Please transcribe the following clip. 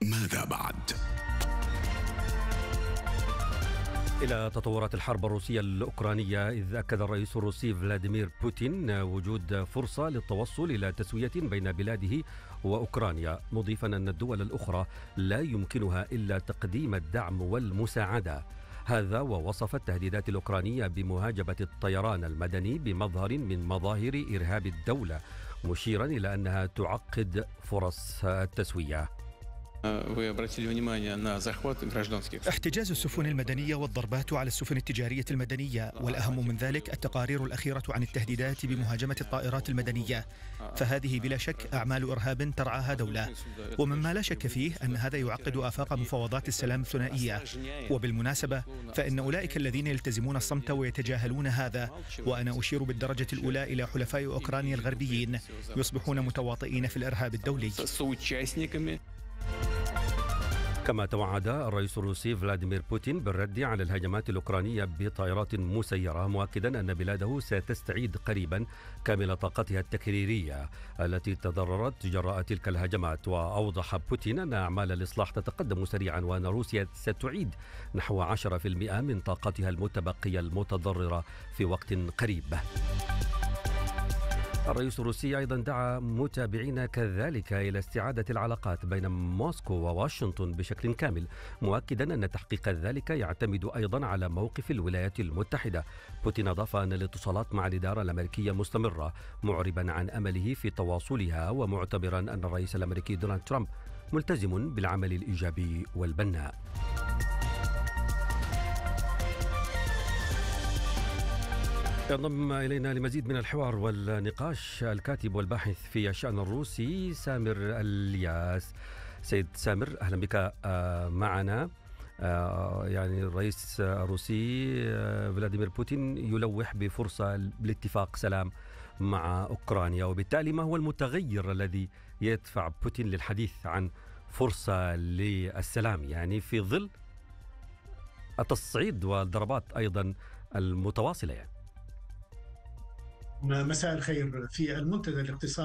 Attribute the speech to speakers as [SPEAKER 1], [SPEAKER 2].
[SPEAKER 1] ماذا بعد؟
[SPEAKER 2] إلى تطورات الحرب الروسية الأوكرانية، إذ أكد الرئيس الروسي فلاديمير بوتين وجود فرصة للتوصل إلى تسوية بين بلاده وأوكرانيا، مضيفا أن الدول الأخرى لا يمكنها إلا تقديم الدعم والمساعدة. هذا ووصف التهديدات الأوكرانية بمهاجمة الطيران المدني بمظهر من مظاهر إرهاب الدولة، مشيرا إلى أنها تعقد فرص التسوية.
[SPEAKER 3] احتجاز السفن المدنية والضربات على السفن التجارية المدنية، والأهم من ذلك التقارير الأخيرة عن التهديدات بمهاجمة الطائرات المدنية، فهذه بلا شك أعمال إرهاب ترعاها دولة، ومما لا شك فيه أن هذا يعقد آفاق مفاوضات السلام الثنائية. وبالمناسبة فإن أولئك الذين يلتزمون الصمت ويتجاهلون هذا، وأنا أشير بالدرجة الأولى إلى حلفاء أوكرانيا الغربيين، يصبحون متواطئين في الإرهاب الدولي.
[SPEAKER 2] كما توعد الرئيس الروسي فلاديمير بوتين بالرد على الهجمات الأوكرانية بطائرات مسيرة، مؤكدا أن بلاده ستستعيد قريبا كامل طاقتها التكريرية التي تضررت جراء تلك الهجمات. وأوضح بوتين أن أعمال الإصلاح تتقدم سريعا، وأن روسيا ستعيد نحو 10% من طاقتها المتبقية المتضررة في وقت قريب. الرئيس الروسي أيضا دعا متابعين كذلك إلى استعادة العلاقات بين موسكو وواشنطن بشكل كامل، مؤكدا أن تحقيق ذلك يعتمد أيضا على موقف الولايات المتحدة. بوتين أضاف أن الاتصالات مع الإدارة الأمريكية مستمرة، معربا عن أمله في تواصلها، ومعتبرا أن الرئيس الأمريكي دونالد ترامب ملتزم بالعمل الإيجابي والبناء. ينضم إلينا لمزيد من الحوار والنقاش الكاتب والباحث في الشأن الروسي سامر الياس. سيد سامر، أهلا بك معنا. يعني الرئيس الروسي فلاديمير بوتين يلوح بفرصة لاتفاق سلام مع أوكرانيا، وبالتالي ما هو المتغير الذي يدفع بوتين للحديث عن فرصة للسلام، يعني في ظل التصعيد والضربات أيضا المتواصلة؟ يعني
[SPEAKER 4] مساء الخير. في المنتدى الاقتصادي